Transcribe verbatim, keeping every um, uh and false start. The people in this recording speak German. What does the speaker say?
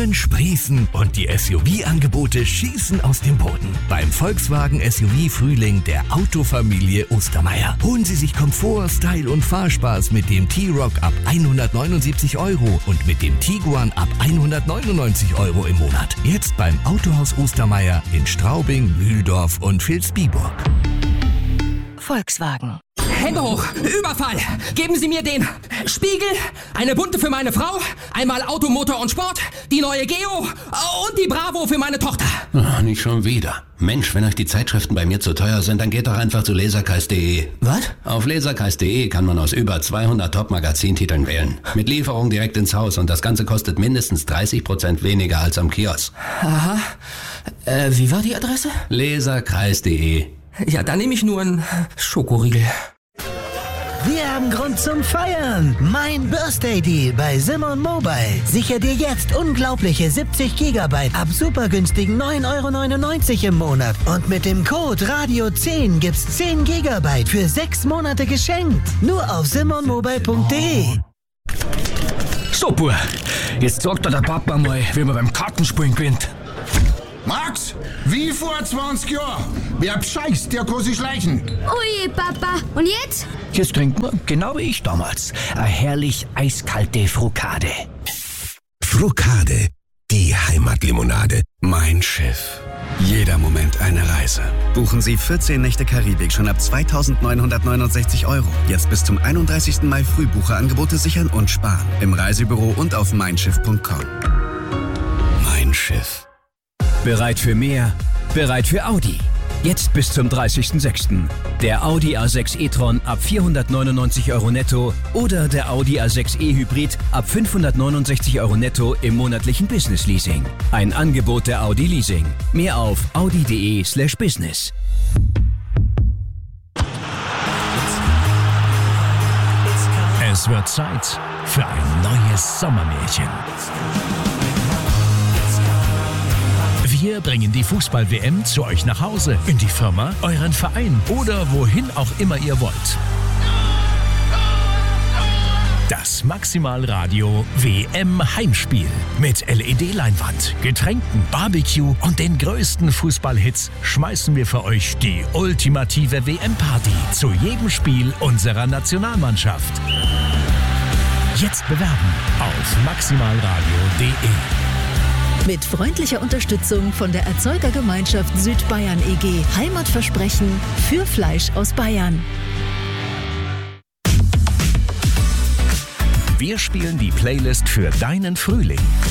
Blumen sprießen und die S U V-Angebote schießen aus dem Boden. Beim Volkswagen S U V-Frühling der Autofamilie Ostermeier. Holen Sie sich Komfort, Style und Fahrspaß mit dem T-Roc ab hundertneunundsiebzig Euro und mit dem Tiguan ab hundertneunundneunzig Euro im Monat. Jetzt beim Autohaus Ostermeier in Straubing, Mühldorf und Vilsbiburg. Volkswagen. Hände hoch! Überfall! Geben Sie mir den Spiegel, eine bunte für meine Frau, einmal Auto, Motor und Sport, die neue Geo und die Bravo für meine Tochter. Oh, nicht schon wieder. Mensch, wenn euch die Zeitschriften bei mir zu teuer sind, dann geht doch einfach zu leserkreis punkt de. Was? Auf leserkreis punkt de kann man aus über zweihundert Top-Magazintiteln wählen. Mit Lieferung direkt ins Haus und das Ganze kostet mindestens dreißig Prozent weniger als am Kiosk. Aha. Äh, wie war die Adresse? leserkreis punkt de. Ja, dann nehme ich nur einen Schokoriegel. Wir haben Grund zum Feiern. Mein Birthday Deal bei Simon Mobile. Sicher dir jetzt unglaubliche siebzig Gigabyte ab super günstigen neun Euro neunundneunzig im Monat. Und mit dem Code Radio zehn gibt's zehn Gigabyte für sechs Monate geschenkt. Nur auf simon mobile punkt de. So, Bub, jetzt sagt dir der Papa mal, wie man beim Kartenspielen gewinnt. Max, wie vor zwanzig Jahren. Wer bescheißt, der kann sich schleichen. Oje, Papa. Und jetzt? Jetzt trinkt man, genau wie ich damals, eine herrlich eiskalte Frukade. Frukade, die Heimatlimonade. Mein Schiff. Jeder Moment eine Reise. Buchen Sie vierzehn Nächte Karibik schon ab zweitausendneunhundertneunundsechzig Euro. Jetzt bis zum einunddreißigsten Mai Frühbucherangebote sichern und sparen. Im Reisebüro und auf mein schiff punkt com. Mein Schiff. Bereit für mehr? Bereit für Audi. Jetzt bis zum dreißigsten sechsten Der Audi A sechs e-tron ab vierhundertneunundneunzig Euro netto oder der Audi A sechs e Hybrid ab fünfhundertneunundsechzig Euro netto im monatlichen Business Leasing. Ein Angebot der Audi Leasing. Mehr auf audi punkt de slash business. Es wird Zeit für ein neues Sommermärchen. Wir bringen die Fußball-W M zu euch nach Hause, in die Firma, euren Verein oder wohin auch immer ihr wollt. Das Maximalradio W M Heimspiel mit L E D-Leinwand, Getränken, Barbecue und den größten Fußballhits schmeißen wir für euch die ultimative W M-Party zu jedem Spiel unserer Nationalmannschaft. Jetzt bewerben auf maximalradio punkt de. Mit freundlicher Unterstützung von der Erzeugergemeinschaft Südbayern E G. Heimatversprechen für Fleisch aus Bayern. Wir spielen die Playlist für deinen Frühling.